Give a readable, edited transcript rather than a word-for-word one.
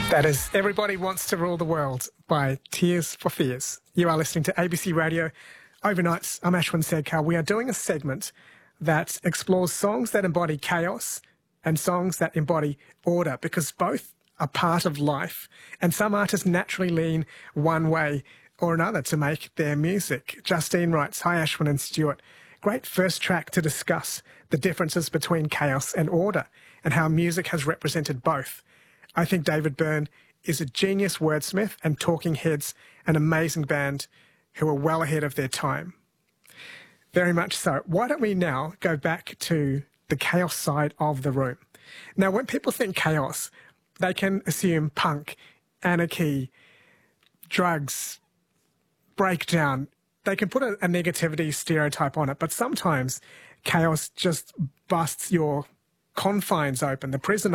That is Everybody Wants to Rule the World by Tears for Fears. You are listening to ABC Radio Overnights. I'm Ashwin Sedkar. We are doing a segment that explores songs that embody chaos and songs that embody order, because both are part of life, and some artists naturally lean one way or another to make their music. Justine writes, "Hi Ashwin and Stuart. Great first track to discuss the differences between chaos and order and how music has represented both. I think David Byrne is a genius wordsmith and Talking Heads, an amazing band who are well ahead of their time." Very much so. Why don't we now go back to the chaos side of the room? Now, when people think chaos, they can assume punk, anarchy, drugs, breakdown. They can put a negativity stereotype on it, but sometimes chaos just busts your confines open, the prison